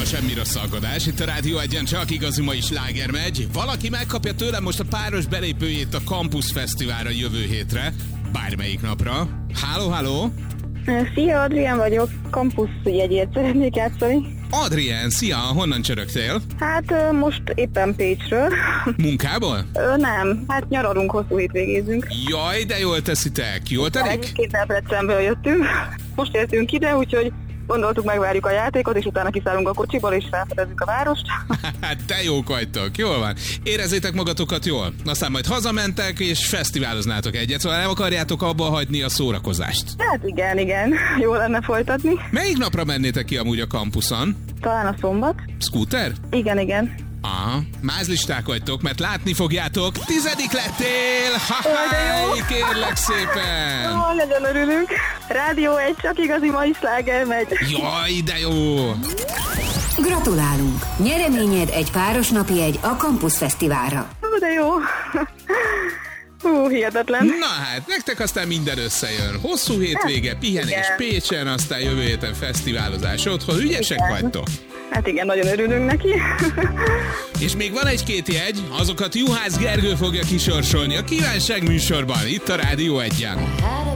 semmi rosszalkodás. Itt a Rádió Egyen csak igazi mai sláger megy. Valaki megkapja tőlem most a páros belépőjét a Campus Fesztiválra jövő hétre. Bármelyik napra. Háló? Szia, Adrián vagyok. Campus jegyét szeretnék játszani. Adrián, szia! Honnan csörögtél? Hát most éppen Pécsről. Munkából? Nem, hát nyaralunk, hosszú hétvégézünk. Jaj, de jól teszitek. Jól telik? Két Debrecenből jöttünk. Most értünk ide, úgyhogy gondoltuk, megvárjuk a játékot, és utána kiszállunk a kocsiból, és felfedezzük a várost. Hát de jók vagytok, jól van. Érezzétek magatokat jól. Aztán majd hazamentek, és fesztiváloznátok egyet, szóval nem akarjátok abba hagyni a szórakozást. Hát igen, jó lenne folytatni. Melyik napra mennétek ki amúgy a kampuszon? Talán a szombat. Scooter? Igen. Aha, mázlisták vagytok, mert látni fogjátok, 10. lettél! Ha-ha, kérlek szépen! Nagyon örülünk. Rádió egy csak igazi mai sláger megy. Jaj, de jó! Gratulálunk! Nyereményed egy páros napi egy a Campus Fesztiválra. De jó. Hihetetlen. Na hát, nektek aztán minden összejön. Hosszú hétvége, pihenés Pécsen, aztán jövő héten fesztiválozás otthon. Ügyesek vagytok? Hát igen, nagyon örülünk neki. És még van egy-két jegy, azokat Juhász Gergő fogja kisorsolni a kívánság műsorban, itt a Rádió Egyen.